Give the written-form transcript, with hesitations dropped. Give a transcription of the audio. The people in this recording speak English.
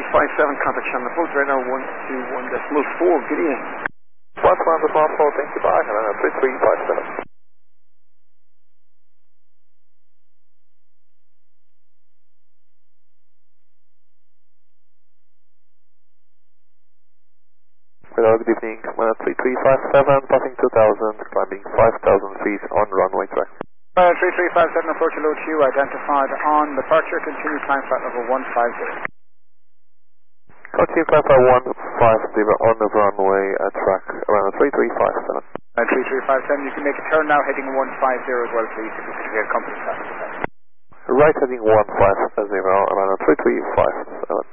contact channel approach right now, 121.4, Gideon. What's on the ball, thank you, bye, and 3357. Hello, good evening, 3357, passing 2000, climbing 5,000 feet on runway track. 3357, approach low Q, identified on departure, continue climb flight level 150. Continue climb flight 150 on the runway track, around 3357. 3357, you can make a turn now heading 150 as well, please, if you could get company traffic. Right heading 150, around 3357.